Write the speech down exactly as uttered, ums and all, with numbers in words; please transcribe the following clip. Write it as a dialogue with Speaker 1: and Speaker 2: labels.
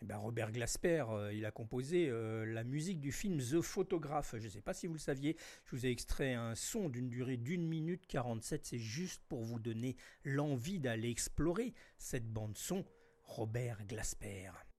Speaker 1: Eh ben, Robert Glasper, euh, il a composé euh, la musique du film The Photograph. Je ne sais pas si vous le saviez, je vous ai extrait un son d'une durée d'une minute quarante-sept. C'est juste pour vous donner l'envie d'aller explorer cette bande son. Robert Glasper.